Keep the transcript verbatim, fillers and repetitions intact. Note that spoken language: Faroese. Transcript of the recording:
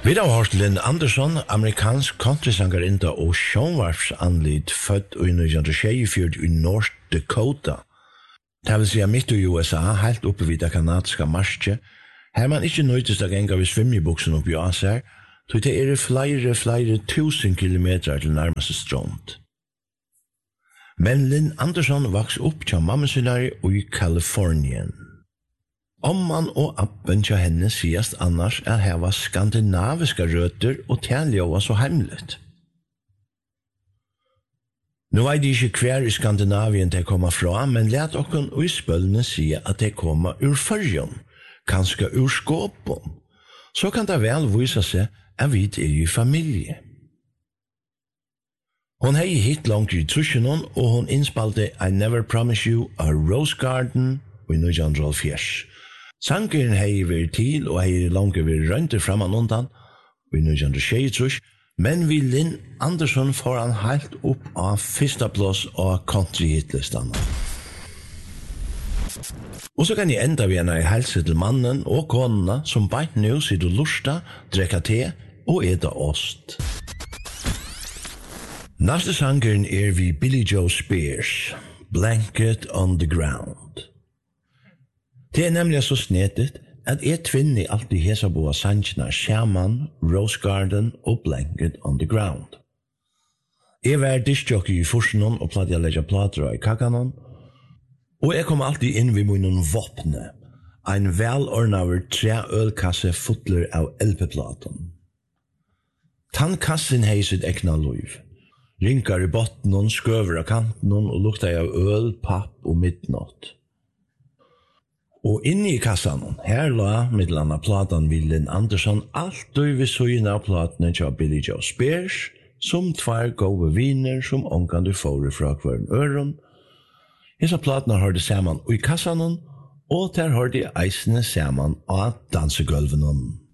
Vi har hørt Lynn Anderson, amerikansk countrysangerinta og sjónvarpsanlit født i nítjan tjúgufjøruti i North Dakota. Det vil si mitt i U S A, helt oppe vid det kanadiska marsje, her man ikke nøytist å genga ved svimmibuksen oppe i Aser, så det er flere, flere tusen kilometer til nærmeste strand. Men Lynn Anderson vaks opp til mammesinari i Kalifornien. Omman og appen til henne sies annars at her var skandinaviska røtter og tjenljøva så heimlet. Nå vet jeg ikke hver i Skandinavien de kommer fra, men let okken uispølene si at de kommer ur Førjøen, kanskje ur Skåpen. Så kan det vel vise seg at vi er i familie. Hon hei hit langt i trusjonen, og hon innspalte I Never Promise You a Rose Garden i nítjan hálvfjerðs. Sangeren hei vært til og hei langt vært rønter framan undan i nítjan sjeyogtrýss, men vi Lynn Anderson får han helt opp av fyrsta plass av country-hitlistan. Og så kan jeg enda vi en helse til mannen og konene som beint nu sitter lusta, drekka te og eda ost. Neste sangeren er vi Billy Joe Spears, Blanket on the Ground. Det er nemlig så snedet at jeg tvinner alltid hesa boa sangina Shaman, Rose Garden og Blanket on the Ground. Jeg var diskjockey i fursenon og platt jeg legge plater i kakanon, og jeg kom alltid inn vid munnen våpne, ein velordnaver tre ølkasse fotler av L P-platen. Tannkassen hei sitt ekna liv. Rinkar i bottenen, skøver av kanten og lukta av øl, papp og midnatt. Og inni i kassan, her la middelanna platan vid Lynn Anderson alt og vi søgjen av platene til Billy Joe Spears, som tvær gode viner som omgående får fra hver øren. Hesa platene hørte saman i kassan, og der hørte eisene saman av dansegulvenen.